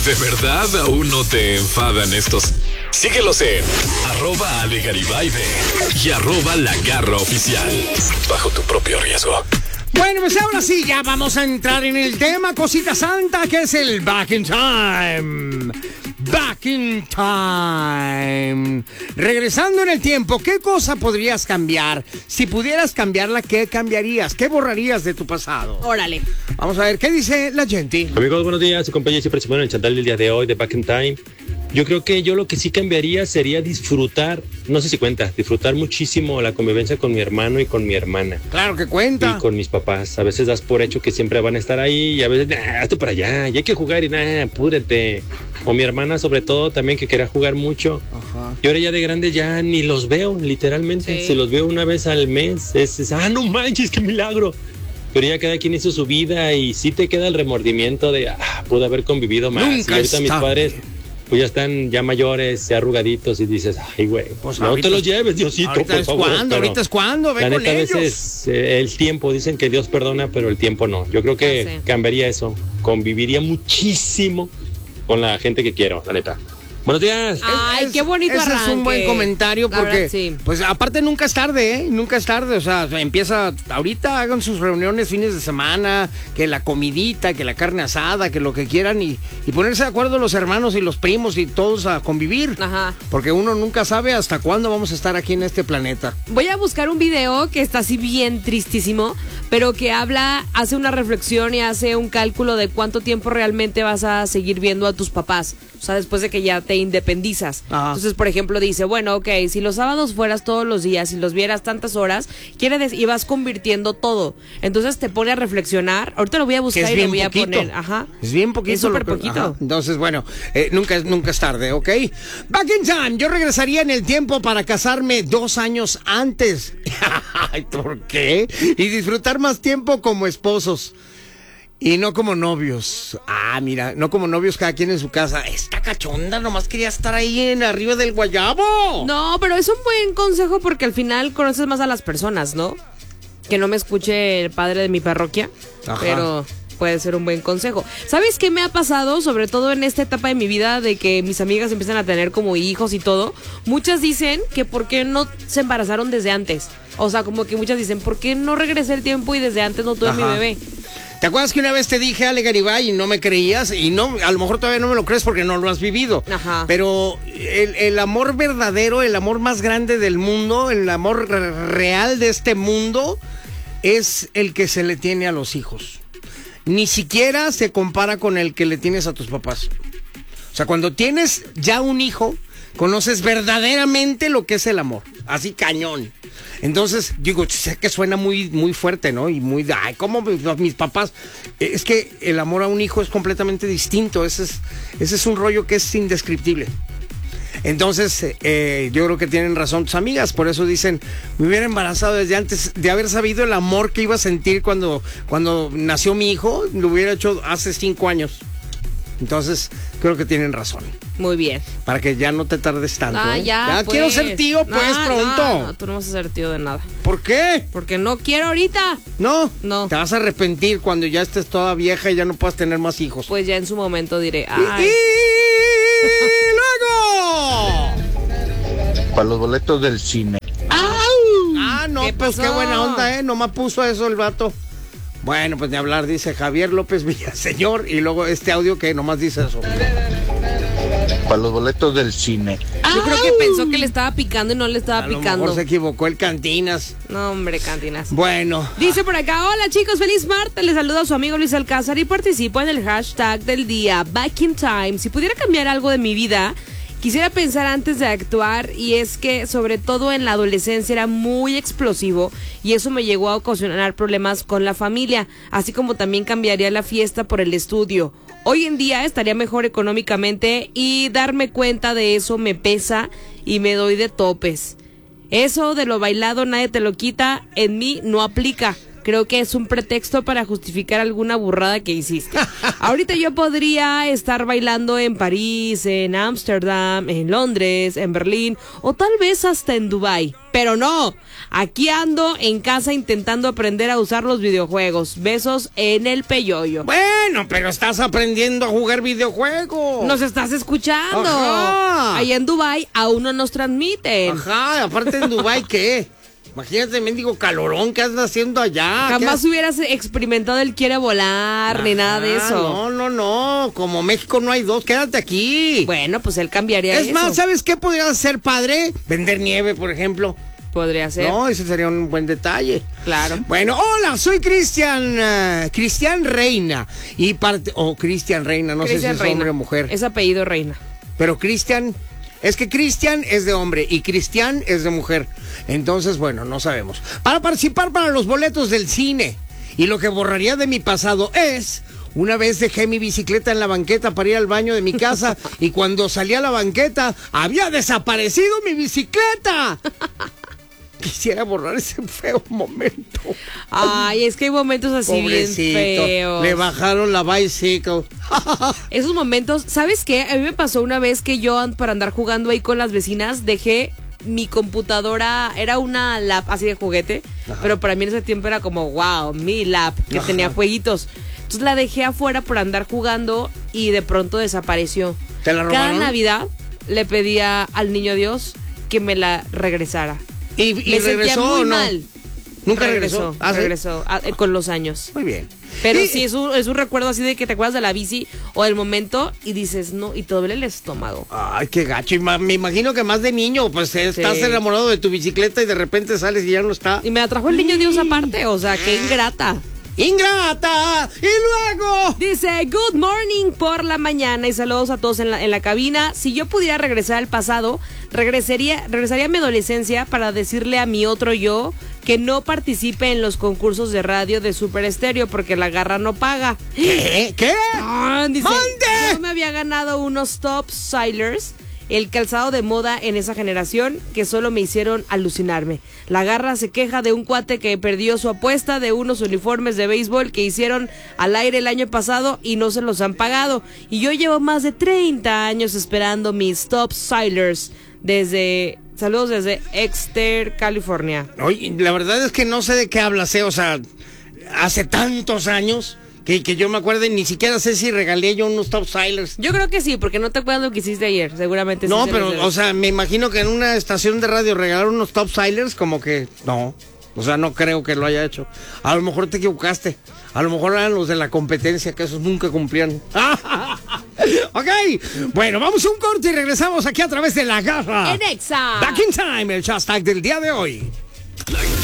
¿De verdad aún no te enfadan estos? Síguelos en @AleGaribay y @LaGarraOficial. Bajo tu propio riesgo. Bueno, pues ahora sí, ya vamos a entrar en el tema cosita santa, que es el Back in Time. Back in Time. Regresando en el tiempo, ¿qué cosa podrías cambiar? Si pudieras cambiarla, ¿qué cambiarías? ¿Qué borrarías de tu pasado? Órale. Vamos a ver, ¿qué dice la gente? Amigos, buenos días. Su compañía siempre se pone en el chantal del día de hoy de Back in Time. Yo creo que yo lo que sí cambiaría sería disfrutar, no sé si cuenta, disfrutar muchísimo la convivencia con mi hermano y con mi hermana. Claro que cuenta. Y con mis papás. A veces das por hecho que siempre van a estar ahí y a veces, hazte para allá, y hay que jugar y apúrate. O mi hermana sobre todo también que quería jugar mucho. Ajá. Y ahora ya de grande ya ni los veo, literalmente. Sí. Si los veo una vez al mes, no manches, qué milagro. Pero ya cada quien hizo su vida y sí te queda el remordimiento de, pude haber convivido más. Nunca y ahorita mis está padres pues ya están ya mayores, ya arrugaditos y dices, ay güey, Pues no ahorita, te los lleves, Diosito, ahorita por es favor. cuando, Pero ahorita es cuando, ve la con neta, a ellos. veces el tiempo, dicen que Dios perdona, pero el tiempo no. Yo creo que Ya sé. cambiaría eso, conviviría muchísimo con la gente que quiero, la neta. Buenos días. Ay, qué bonito ese arranque. es un buen comentario La porque, verdad, sí. pues aparte nunca es tarde, ¿eh? Nunca es tarde, o sea, empieza ahorita, hagan sus reuniones fines de semana, que la comidita, que la carne asada, que lo que quieran y ponerse de acuerdo los hermanos y los primos y todos a convivir. Ajá. Porque uno nunca sabe hasta cuándo vamos a estar aquí en este planeta. Voy a buscar un video que está así bien tristísimo, pero que hace una reflexión y hace un cálculo de cuánto tiempo realmente vas a seguir viendo a tus papás. O sea, después de que ya te independizas. Ajá. Entonces, por ejemplo, dice, bueno, ok, si los sábados fueras todos los días y los vieras tantas horas, y vas convirtiendo todo. Entonces te pone a reflexionar. Ahorita lo voy a Que buscar es y bien lo voy a poquito. poner. Ajá. Es bien poquito. Es súper lo que- poquito. ajá. Entonces, bueno, nunca es tarde, ¿ok? Back in time. Yo regresaría en el tiempo para casarme 2 años antes. Ay, ¿por qué? Y disfrutar más tiempo como esposos. Y no como novios. Mira, no como novios cada quien en su casa. Esta cachonda nomás quería estar ahí arriba del guayabo. No, pero es un buen consejo porque al final conoces más a las personas, ¿no? Que no me escuche el padre de mi parroquia, Ajá. pero puede ser un buen consejo. ¿Sabes qué me ha pasado? Sobre todo en esta etapa de mi vida de que mis amigas empiezan a tener como hijos y todo. Muchas dicen que por qué no se embarazaron desde antes. O sea, como que muchas dicen, ¿por qué no regresé el tiempo y desde antes no tuve a mi Ajá. bebé? ¿Te acuerdas que una vez te dije, Ale Garibay, y no me creías? Y no, a lo mejor todavía no me lo crees porque no lo has vivido. Ajá. Pero el amor verdadero, el amor más grande del mundo, el amor real de este mundo, es el que se le tiene a los hijos. Ni siquiera se compara con el que le tienes a tus papás. O sea, cuando tienes ya un hijo, conoces verdaderamente lo que es el amor. Así cañón. Entonces, digo, sé que suena muy, muy fuerte, ¿no? Y muy, ¿cómo mis papás? Es que el amor a un hijo es completamente distinto. Ese es un rollo que es indescriptible. Entonces, yo creo que tienen razón tus amigas. Por eso dicen, me hubiera embarazado desde antes de haber sabido el amor que iba a sentir cuando nació mi hijo. Lo hubiera hecho hace 5 años. Entonces, creo que tienen razón. Muy bien. Para que ya no te tardes tanto. Ya, pues. Quiero ser tío, pues, pronto. No, tú no vas a ser tío de nada. ¿Por qué? Porque no quiero ahorita. No. No. Te vas a arrepentir cuando ya estés toda vieja y ya no puedas tener más hijos. Pues ya en su momento diré, Y ay. luego. Para los boletos del cine. No, ¿Qué pues pasó? qué buena onda, Nomás puso eso el vato. Bueno, pues de hablar, dice Javier López Villaseñor. Y luego este audio que nomás dice eso. Para los boletos del cine. Yo creo que pensó que le estaba picando y no le estaba A lo picando. mejor se equivocó el Cantinas. No, hombre, Cantinas. Bueno. Dice por acá, hola chicos, feliz martes, les saluda a su amigo Luis Alcázar y participo en el hashtag del día, Back in Time. Si pudiera cambiar algo de mi vida, quisiera pensar antes de actuar, y es que sobre todo en la adolescencia era muy explosivo y eso me llegó a ocasionar problemas con la familia, así como también cambiaría la fiesta por el estudio. Hoy en día estaría mejor económicamente y darme cuenta de eso me pesa y me doy de topes. Eso de lo bailado nadie te lo quita, en mí no aplica. Creo que es un pretexto para justificar alguna burrada que hiciste. Ahorita yo podría estar bailando en París, en Ámsterdam, en Londres, en Berlín o tal vez hasta en Dubái. Pero no, aquí ando en casa intentando aprender a usar los videojuegos. Besos en el peyoyo. Bueno, pero estás aprendiendo a jugar videojuegos. Nos estás escuchando. Ajá. Allá en Dubái aún no nos transmiten. Ajá, aparte en Dubái, ¿qué? Imagínate, mendigo calorón que andas haciendo allá. Jamás hubieras experimentado el quiere volar ni nada de eso. No. Como México no hay dos, quédate aquí. Bueno, pues él cambiaría eso. Es más, ¿sabes qué podría hacer, padre? Vender nieve, por ejemplo. Podría ser. No, ese sería un buen detalle. Claro. Bueno, hola, soy Cristian Reina. Y Cristian Reina, no sé si es hombre o mujer. Es apellido Reina. Pero Cristian, es que Cristian es de hombre y Cristian es de mujer. Entonces, bueno, no sabemos. Para participar para los boletos del cine. Y lo que borraría de mi pasado es... Una vez dejé mi bicicleta en la banqueta para ir al baño de mi casa y cuando salí a la banqueta había desaparecido mi bicicleta. Quisiera borrar ese feo momento. Ay, es que hay momentos así Pobrecito, bien feos. le bajaron la bicycle. Esos momentos, ¿sabes qué? A mí me pasó una vez que yo, para andar jugando ahí con las vecinas, dejé mi computadora, era una lap así de juguete, pero para mí en ese tiempo era como, wow, mi lap, que tenía jueguitos. Entonces la dejé afuera por andar jugando y de pronto desapareció. ¿Te la robaron? Cada Navidad le pedía al niño Dios que me la regresara. ¿Y me sentía regresó muy o no? mal. ¿Nunca regresó? ¿Ah, sí? Regresó con los años. Muy bien. Pero sí, es un recuerdo así de que te acuerdas de la bici o del momento y dices, no, y te duele el estómago. Ay, qué gacho. Y me imagino que más de niño, pues estás enamorado de tu bicicleta y de repente sales y ya no está. Y me la trajo el niño Dios aparte, o sea, qué ingrata. ¡Ingrata! Y luego... Dice, good morning por la mañana y saludos a todos en la cabina. Si yo pudiera regresar al pasado, regresaría a mi adolescencia para decirle a mi otro yo que no participe en los concursos de radio de Super Estéreo porque la garra no paga. ¿Qué? ¿Qué? Dice, ¿Dónde? yo me había ganado unos top silers, el calzado de moda en esa generación, que solo me hicieron alucinarme. La garra se queja de un cuate que perdió su apuesta de unos uniformes de béisbol que hicieron al aire el año pasado y no se los han pagado. Y yo llevo más de 30 años esperando mis top silers saludos desde Exeter, California. Oye, la verdad es que no sé de qué hablas, o sea, hace tantos años... Que yo me acuerdo, ni siquiera sé si regalé yo unos top silers. Yo creo que sí, porque no te acuerdas lo que hiciste ayer, seguramente. No, sí pero, o sea, me imagino que en una estación de radio regalaron unos top silers, como que, no. O sea, no creo que lo haya hecho. A lo mejor te equivocaste. A lo mejor eran los de la competencia, que esos nunca cumplían. Ok, bueno, vamos a un corte y regresamos aquí a través de La Garra. En Exa. Back in Time, el hashtag del día de hoy.